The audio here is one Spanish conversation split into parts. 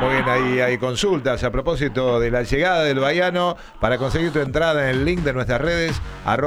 Muy bien, ahí hay consultas a propósito de la llegada del baiano. Para conseguir tu entrada en el link de nuestras redes,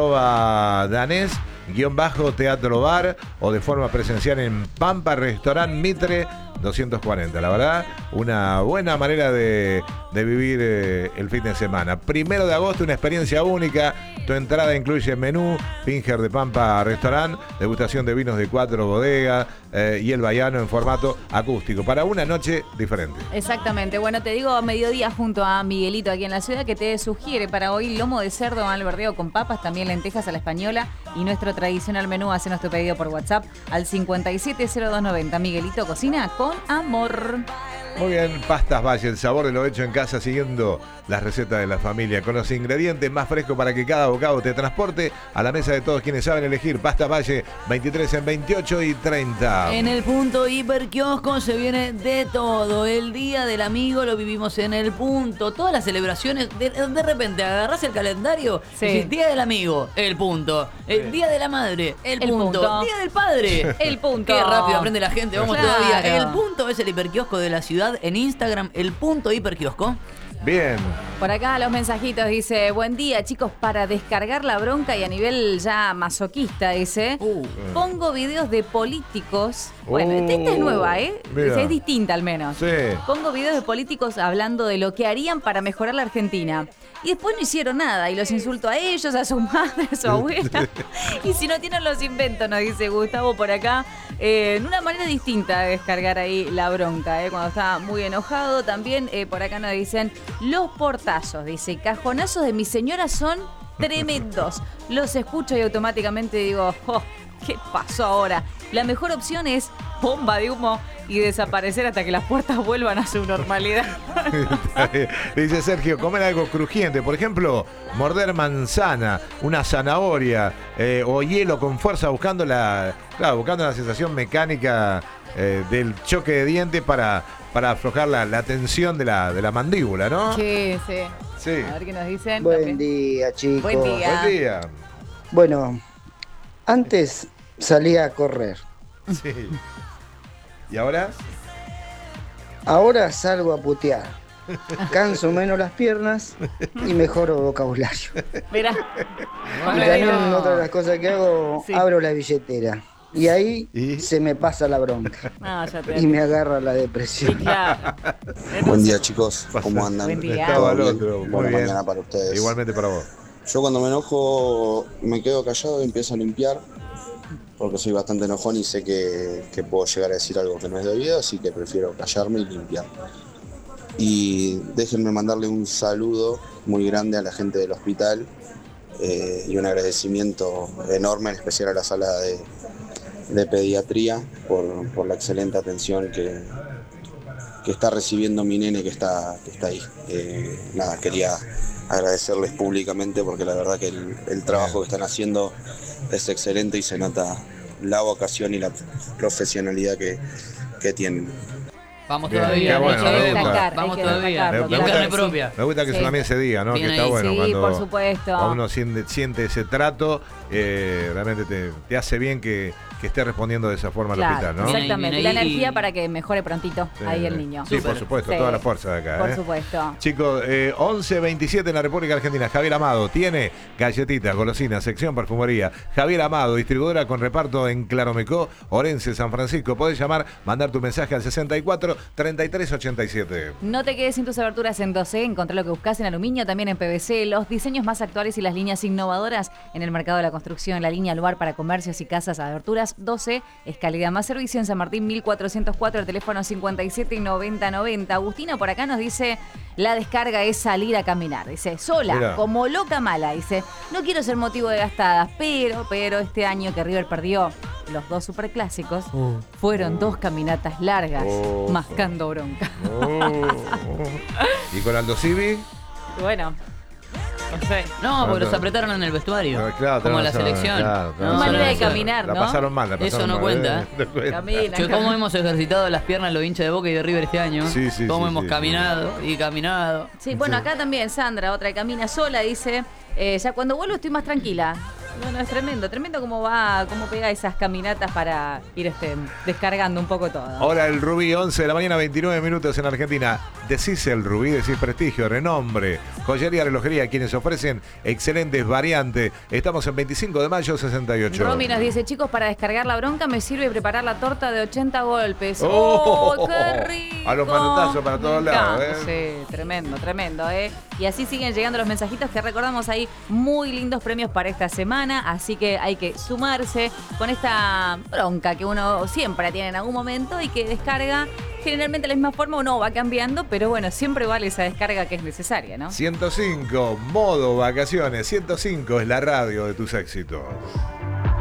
@danés_teatro bar, o de forma presencial en Pampa Restaurant Mitre 240. La verdad, una buena manera de vivir el fin de semana. 1 de agosto, una experiencia única. Tu entrada incluye menú, Finger de Pampa Restaurant, degustación de vinos de 4 bodegas y el baiano en formato acústico, para una noche diferente. Exactamente. Bueno, te digo a mediodía junto a Miguelito aquí en la ciudad, que te sugiere para hoy lomo de cerdo al verdeo con papas, también lentejas a la española y nuestro tradicional menú. Hacenos tu pedido por WhatsApp al 570290. Miguelito cocina con amor. Muy bien, Pastas Valle, el sabor de lo hecho en casa, siguiendo las recetas de la familia, con los ingredientes más frescos para que cada bocado te transporte a la mesa de todos quienes saben elegir. Pastas Valle, 23 en 28 y 30. En el punto hiperkiosco se viene de todo. El Día del Amigo lo vivimos en el punto. Todas las celebraciones, de repente agarrás el calendario, sí. Y decís, Día del Amigo, el punto. El Día de la Madre, el punto. Día del Padre, el punto. Qué rápido aprende la gente, vamos claro. todavía. El punto es el hiperkiosco de la ciudad. En Instagram, el punto hiperkiosco. Bien. Por acá los mensajitos dice: buen día, chicos, para descargar la bronca y a nivel ya masoquista, dice, pongo videos de políticos. Bueno, esta es nueva, Mira. Es distinta al menos. Sí. Pongo videos de políticos hablando de lo que harían para mejorar la Argentina. Y después no hicieron nada. Y los insulto a ellos, a su madre, a su abuela. Y si no tienen, los invento, nos dice Gustavo por acá. En una manera distinta de descargar ahí la bronca, cuando está muy enojado. También por acá nos dicen: los portazos, dice, cajonazos de mi señora son tremendos. Los escucho y automáticamente digo, oh, ¿qué pasó ahora? La mejor opción es bomba de humo y desaparecer hasta que las puertas vuelvan a su normalidad. Dice Sergio, comer algo crujiente, por ejemplo, morder manzana, una zanahoria o hielo con fuerza, buscando la sensación mecánica del choque de dientes para aflojar la tensión de la mandíbula, ¿no? Sí, sí. Sí. A ver qué nos dicen. Buen también. día, chicos. Buen día. Buen día. Bueno, antes salía a correr. Sí. ¿Y ahora? Ahora salgo a putear. Canso menos las piernas y mejoro vocabulario. Mirá. Y también otra de las cosas que hago, Sí. abro la billetera. Y ahí ¿Y? se me pasa la bronca. Ah, ya te Y me agarra la Sí, depresión. claro. Buen día, chicos. ¿Cómo andan? Buen día. Estaba el ¿Todo bien? otro. Muy Buena bien. mañana para ustedes. Igualmente para vos. Yo cuando me enojo me quedo callado y empiezo a limpiar, porque soy bastante enojón y sé que puedo llegar a decir algo que no es debido, así que prefiero callarme y limpiar. Y déjenme mandarle un saludo muy grande a la gente del hospital y un agradecimiento enorme, en especial a la sala de pediatría por la excelente atención que está recibiendo mi nene que está ahí. Nada, quería agradecerles públicamente porque la verdad que el trabajo que están haciendo es excelente y se nota la vocación y la profesionalidad que tienen. Vamos Bien, todavía, qué bueno, vamos me todavía. gusta. Vamos Hay que todavía. destacarlo, Y en claro carne que sí. propia. Me gusta que Sí. eso también se diga, ¿no? Bien Que está ahí. bueno Sí, cuando por supuesto. uno siente ese trato, realmente te hace bien que esté respondiendo de esa forma al Claro, hospital, ¿no? Bien exactamente. ahí, La bien ahí. energía para que mejore prontito ahí el niño. Sí, por Súper. supuesto, Sí. toda la fuerza de acá. Por supuesto. Chicos, 11:27 en la República Argentina. Javier Amado tiene galletitas, golosinas, sección perfumería. Javier Amado, distribuidora con reparto en Claromecó, Orense, San Francisco. Podés llamar, mandar tu mensaje al 64 33 87. No te quedes sin tus aberturas en 12. Encontrá lo que buscas en aluminio, también en PVC. Los diseños más actuales y las líneas innovadoras en el mercado de la construcción. La línea lugar para comercios y casas. Aberturas 12 es calidad más servicio en San Martín 1404. El teléfono 57 90 90. Agustina por acá nos dice: la descarga es salir a caminar. Dice, sola, Mirá. como loca mala. Dice, no quiero ser motivo de gastadas, pero este año que River perdió los 2 superclásicos, fueron 2 caminatas largas, mascando bronca. ¿Y con Aldo Civi? Bueno, no sé. No, porque los apretaron en el vestuario. Claro, como tenés la razón, selección. claro, tenés No, manera de eso- caminar, La ¿no? pasaron mal, la pasaron Eso no mal, cuenta. No cuenta. Camina. Che, cómo hemos ejercitado las piernas los hinchas de Boca y de River este año. Sí, sí, Cómo sí, hemos sí, caminado y caminado. Sí, bueno, acá también Sandra, otra que camina sola, dice, ya cuando vuelvo estoy más tranquila. No, es tremendo cómo pega esas caminatas para ir descargando un poco todo. Ahora el Rubí, 11 de la mañana, 29 minutos en Argentina. Decís el Rubí, decís prestigio, renombre, joyería, relojería, quienes ofrecen excelentes variantes. Estamos en 25 de mayo, 68. Romy nos dice, chicos, para descargar la bronca me sirve preparar la torta de 80 golpes. ¡Oh! ¡Oh, qué rico! A los manotazos para todos lados, Sí, tremendo. Y así siguen llegando los mensajitos que recordamos ahí, muy lindos premios para esta semana, así que hay que sumarse con esta bronca que uno siempre tiene en algún momento y que descarga generalmente de la misma forma, uno va cambiando, pero bueno, siempre vale esa descarga que es necesaria, ¿no? 105, modo vacaciones, 105 es la radio de tus éxitos.